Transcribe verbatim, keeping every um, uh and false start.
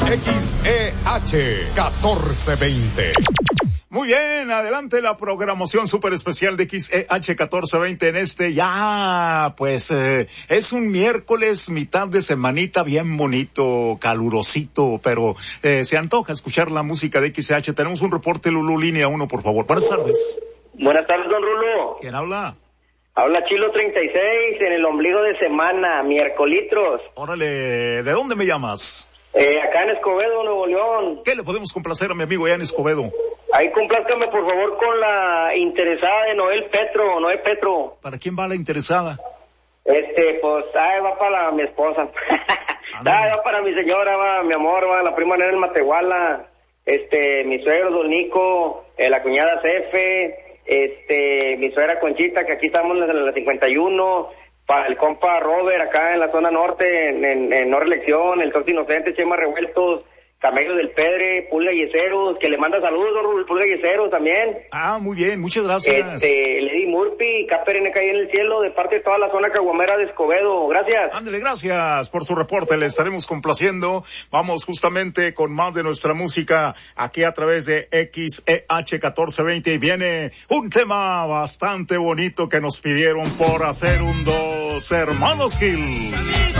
X E H catorce veinte. Muy bien, adelante la programación súper especial de X E H catorce veinte en este ya, pues, eh, es un miércoles, mitad de semanita, bien bonito, calurosito, pero eh, se antoja escuchar la música de X E H. Tenemos un reporte, Lulú, línea uno, por favor. Buenas tardes. Buenas tardes, don Rulo. ¿Quién habla? Habla Chilo treinta y seis en el ombligo de semana, miércolitros. Órale, ¿de dónde me llamas? Eh, acá en Escobedo, Nuevo León. ¿Qué le podemos complacer a mi amigo allá en Escobedo? Ahí complázcame por favor con la interesada de Noel Petro, Noel Petro. ¿Para quién va la interesada? Este, pues, ahí va para mi esposa. Ah, va para mi señora, va, mi amor, va, la prima Nena en Matehuala, este, mi suegro Don Nico, eh, la cuñada Cefe, este, mi suegra Conchita, que aquí estamos en la cincuenta y uno, para el compa Robert acá en la zona norte, en, en, en no reelección, el Torto Inocente, Chema Revueltos, Camello del Pedre, Pulga Yeseros, que le manda saludos, don Pulga Yeseros también. Ah, muy bien, muchas gracias. Este, Lady Murphy, Caperine caí en el cielo, de parte de toda la zona caguamera de Escobedo, gracias. Ándale, gracias por su reporte, le estaremos complaciendo. Vamos justamente con más de nuestra música aquí a través de X E H catorce veinte y viene un tema bastante bonito que nos pidieron por hacer un dos, Hermanos Gil.